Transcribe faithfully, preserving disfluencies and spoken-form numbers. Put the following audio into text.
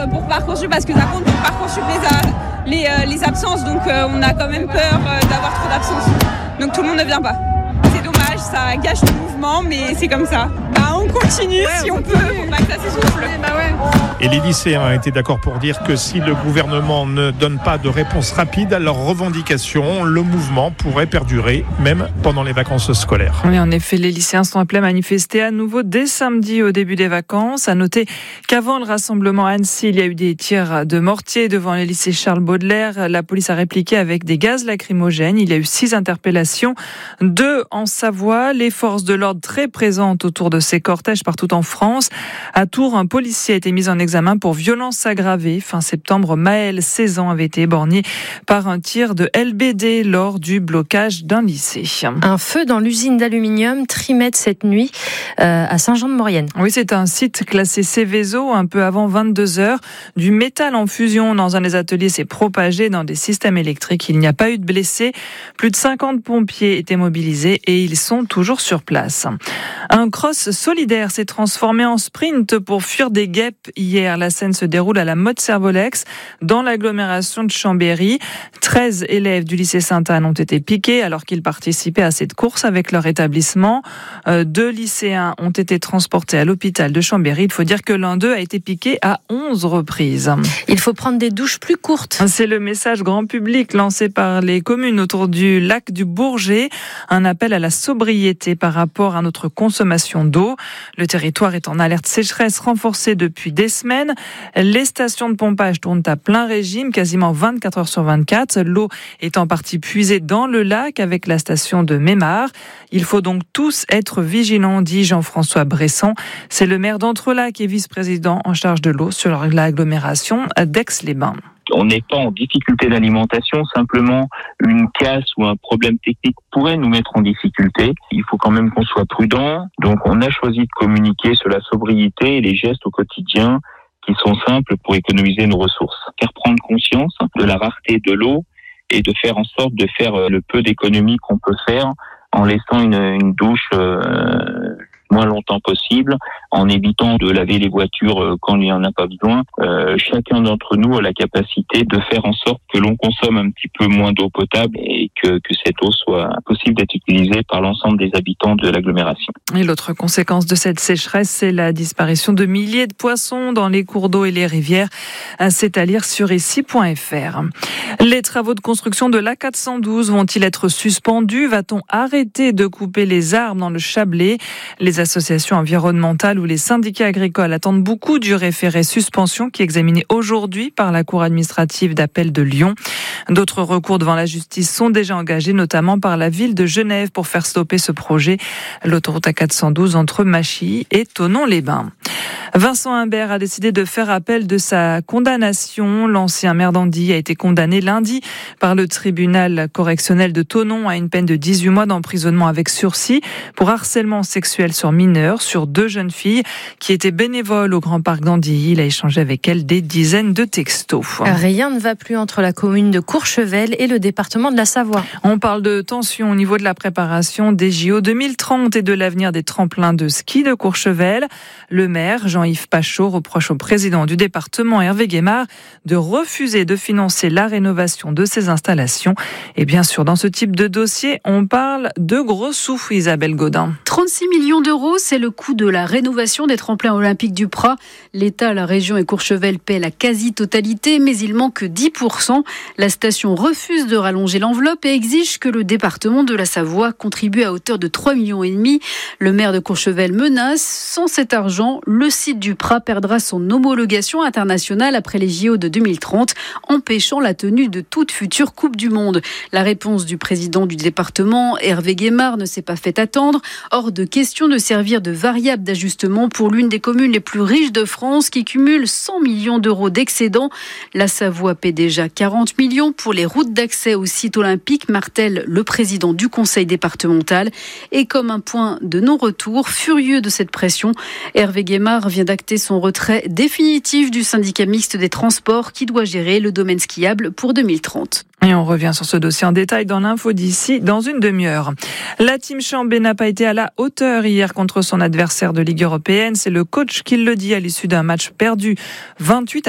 pour Parcoursup parce que ça compte pour Parcoursup les, a, les, euh, les absences, donc euh, on a quand même peur euh, d'avoir trop d'absences. Donc tout le monde ne vient pas. C'est dommage, ça gâche le mouvement, mais c'est comme ça. Bah, on continue ouais, si on, on peut, faut pas que ça s'essouffle. Bah ouais. Et les lycéens étaient d'accord pour dire que si le gouvernement ne donne pas de réponse rapide à leurs revendications, le mouvement pourrait perdurer même pendant les vacances scolaires. Oui, en effet, les lycéens sont appelés à manifester à nouveau dès samedi au début des vacances. À noter qu'avant le rassemblement à Annecy, il y a eu des tirs de mortier devant le lycée Charles Baudelaire. La police a répliqué avec des gaz lacrymogènes. Il y a eu six interpellations, deux en Savoie. Les forces de l'ordre très présentes autour de ces cortèges partout en France. À Tours, un policier a été mis en examen pour violence aggravée. Fin septembre, Maël, seize ans, avait été éborgné par un tir de L B D lors du blocage d'un lycée. Un feu dans l'usine d'aluminium Trimed cette nuit euh, à Saint-Jean-de-Maurienne. Oui, c'est un site classé Céveso, un peu avant vingt-deux heures. Du métal en fusion dans un des ateliers s'est propagé dans des systèmes électriques. Il n'y a pas eu de blessés. Plus de cinquante pompiers étaient mobilisés et ils sont toujours sur place. Un cross solidaire s'est transformé en sprint pour fuir des guêpes hier. La scène se déroule à la Motte-Servolex, dans l'agglomération de Chambéry. treize élèves du lycée Sainte-Anne ont été piqués alors qu'ils participaient à cette course avec leur établissement. Euh, deux lycéens ont été transportés à l'hôpital de Chambéry. Il faut dire que l'un d'eux a été piqué à onze reprises. Il faut prendre des douches plus courtes. C'est le message grand public lancé par les communes autour du lac du Bourget. Un appel à la sobriété par rapport à notre consommation d'eau. Le territoire est en alerte sécheresse renforcée depuis des semaines. Les stations de pompage tournent à plein régime, quasiment vingt-quatre heures sur vingt-quatre. L'eau est en partie puisée dans le lac avec la station de Mémard. Il faut donc tous être vigilants, dit Jean-François Bressan. C'est le maire d'Entrelacs et vice-président en charge de l'eau sur l'agglomération d'Aix-les-Bains. On n'est pas en difficulté d'alimentation, simplement une casse ou un problème technique pourrait nous mettre en difficulté. Il faut quand même qu'on soit prudent. Donc on a choisi de communiquer sur la sobriété et les gestes au quotidien qui sont simples pour économiser nos ressources. Faire prendre conscience de la rareté de l'eau et de faire en sorte de faire le peu d'économies qu'on peut faire en laissant une, une douche euh, moins longtemps possible, en évitant de laver les voitures quand il n'y en a pas besoin. Euh, chacun d'entre nous a la capacité de faire en sorte que l'on consomme un petit peu moins d'eau potable et que, que cette eau soit possible d'être utilisée par l'ensemble des habitants de l'agglomération. Et l'autre conséquence de cette sécheresse, c'est la disparition de milliers de poissons dans les cours d'eau et les rivières. C'est à lire sur ici point f r. Les travaux de construction de l'A quatre cent douze vont-ils être suspendus? Va-t-on arrêter de couper les arbres dans le Chablais? Les associations environnementales ou les syndicats agricoles attendent beaucoup du référé suspension qui est examiné aujourd'hui par la Cour administrative d'appel de Lyon. D'autres recours devant la justice sont déjà engagés, notamment par la ville de Genève pour faire stopper ce projet, l'autoroute A quatre cent douze entre Machy et Thonon-les-Bains. Vincent Imbert a décidé de faire appel de sa condamnation. L'ancien maire d'Andy a été condamné lundi par le tribunal correctionnel de Thonon à une peine de dix-huit mois d'emprisonnement avec sursis pour harcèlement sexuel sur mineurs sur deux jeunes filles qui étaient bénévoles au Grand Parc d'Andy. Il a échangé avec elles des dizaines de textos. Rien ne va plus entre la commune de Courchevel et le département de la Savoie. On parle de tension au niveau de la préparation des J O deux mille trente et de l'avenir des tremplins de ski de Courchevel. Le maire, Jean-Yves Pachot, reproche au président du département, Hervé Guémard, de refuser de financer la rénovation de ces installations. Et bien sûr, dans ce type de dossier, on parle de gros sous, Isabelle Godin. trente-six millions d'euros, c'est le coût de la rénovation des tremplins olympiques du Prat. L'État, la région et Courchevel paient la quasi-totalité, mais il manque dix pour cent. La station refuse de rallonger l'enveloppe et exige que le département de la Savoie contribue à hauteur de trois virgule cinq millions. Le maire de Courchevel menace, sans cet argent, le site du Prat perdra son homologation internationale après les J O de deux mille trente, empêchant la tenue de toute future Coupe du Monde. La réponse du président du département, Hervé Guémard, ne s'est pas fait attendre. Hors de question de servir de variable d'ajustement pour l'une des communes les plus riches de France qui cumule cent millions d'euros d'excédent. La Savoie paie déjà quarante millions pour les routes d'accès au site olympique, martèle le président du conseil départemental. Et comme un point de non-retour, furieux de cette pression, Hervé Guémard vient d'acter son retrait définitif du syndicat mixte des transports qui doit gérer le domaine skiable pour deux mille trente. Et on revient sur ce dossier en détail dans l'info d'ici, dans une demi-heure. La team Chambé n'a pas été à la hauteur hier contre son adversaire de Ligue européenne. C'est le coach qui le dit à l'issue d'un match perdu vingt-huit à